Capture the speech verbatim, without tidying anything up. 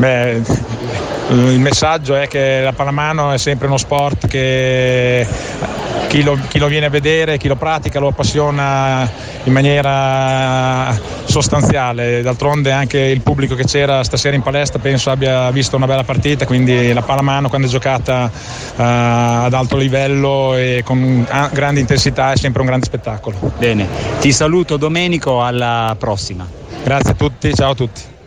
Beh, il messaggio è che la pallamano è sempre uno sport che chi lo, chi lo viene a vedere, chi lo pratica lo appassiona in maniera sostanziale. D'altronde anche il pubblico che c'era stasera in palestra penso abbia visto una bella partita, quindi la pallamano quando è giocata uh, ad alto livello e con grande intensità è sempre un grande spettacolo. Bene, ti saluto Domenico, alla prossima. Grazie a tutti, ciao a tutti.